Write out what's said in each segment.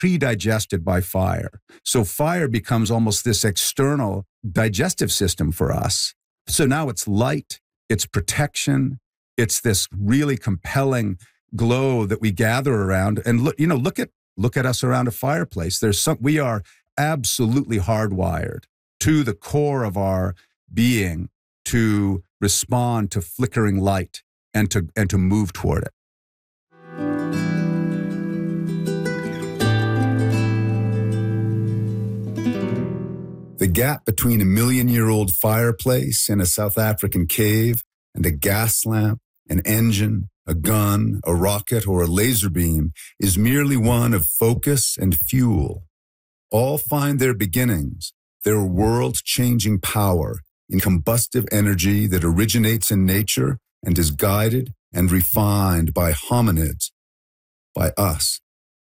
pre-digested by fire. So fire becomes almost this external digestive system for us. So now it's light, it's protection, it's this really compelling glow that we gather around. And look at us around a fireplace. We are absolutely hardwired to the core of our being to respond to flickering light and to move toward it. The gap between a million-year-old fireplace in a South African cave and a gas lamp, an engine, a gun, a rocket, or a laser beam is merely one of focus and fuel. All find their beginnings, their world-changing power, in combustive energy that originates in nature and is guided and refined by hominids, by us.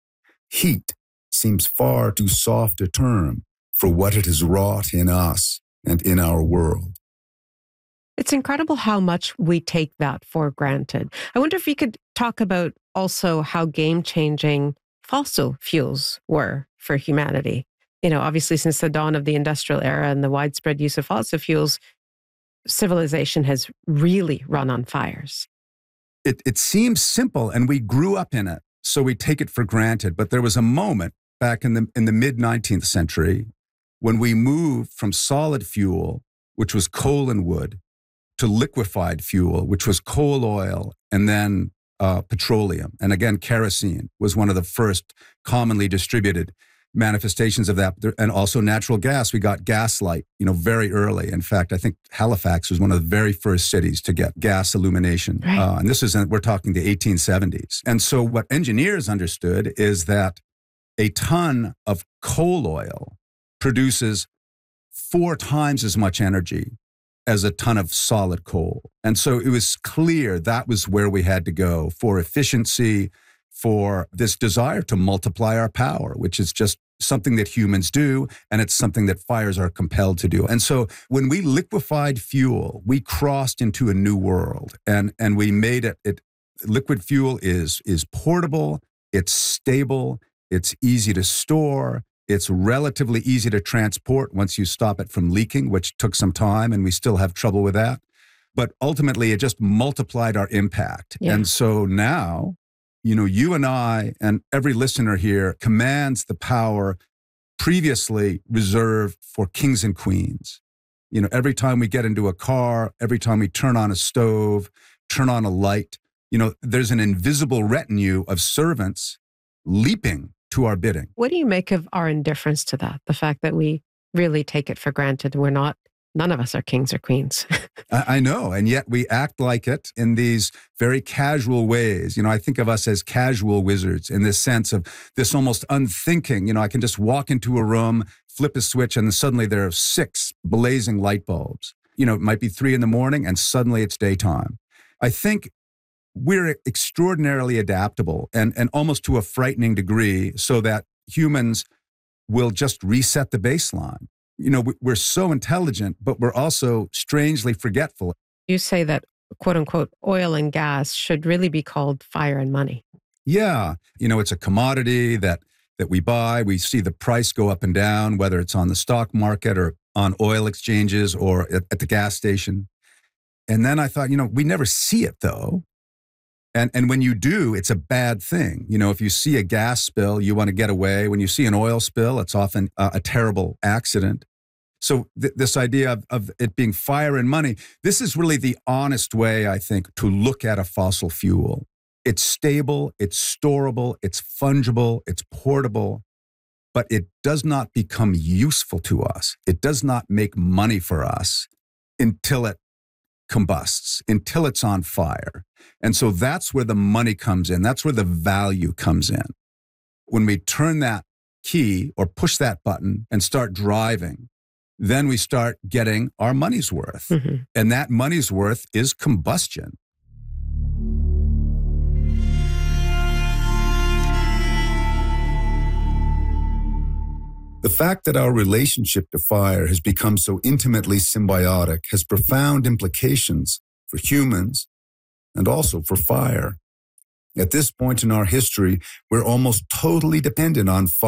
Heat seems far too soft a term for what it has wrought in us and in our world. It's incredible how much we take that for granted. I wonder if you could talk about also how game-changing fossil fuels were for humanity. Obviously since the dawn of the industrial era and the widespread use of fossil fuels, civilization has really run on fires. It seems simple, and we grew up in it, so we take it for granted. But there was a moment back in the mid-19th century when we moved from solid fuel, which was coal and wood, to liquefied fuel, which was coal oil, and then petroleum. And again, kerosene was one of the first commonly distributed manifestations of that. And also natural gas. We got gaslight, very early. In fact, I think Halifax was one of the very first cities to get gas illumination. Right. And we're talking the 1870s. And so what engineers understood is that a ton of coal oil produces 4 times as much energy as a ton of solid coal. And so it was clear that was where we had to go for efficiency, for this desire to multiply our power, which is just something that humans do, and it's something that fires are compelled to do. And so when we liquefied fuel, we crossed into a new world, and we made it liquid fuel is portable, it's stable, it's easy to store, it's relatively easy to transport once you stop it from leaking, which took some time, and we still have trouble with that. But ultimately, it just multiplied our impact. Yeah. And so now, you and I and every listener here commands the power previously reserved for kings and queens. Every time we get into a car, every time we turn on a stove, turn on a light, there's an invisible retinue of servants leaping to our bidding. What do you make of our indifference to that? The fact that we really take it for granted. None of us are kings or queens. I know, and yet we act like it in these very casual ways. I think of us as casual wizards in this sense of this almost unthinking. I can just walk into a room, flip a switch, and then suddenly there are 6 blazing light bulbs. It might be 3 a.m, and suddenly it's daytime. I think we're extraordinarily adaptable and almost to a frightening degree, so that humans will just reset the baseline. We're so intelligent, but we're also strangely forgetful. You say that, quote unquote, oil and gas should really be called fire and money. Yeah. It's a commodity that we buy. We see the price go up and down, whether it's on the stock market or on oil exchanges or at the gas station. And then I thought, we never see it though. And when you do, it's a bad thing. If you see a gas spill, you want to get away. When you see an oil spill, it's often a terrible accident. So this idea of it being fire and money, this is really the honest way, I think, to look at a fossil fuel. It's stable, it's storable, it's fungible, it's portable, but it does not become useful to us. It does not make money for us until it combusts, until it's on fire. And so that's where the money comes in. That's where the value comes in. When we turn that key or push that button and start driving, then we start getting our money's worth. Mm-hmm. And that money's worth is combustion. The fact that our relationship to fire has become so intimately symbiotic has profound implications for humans and also for fire. At this point in our history, we're almost totally dependent on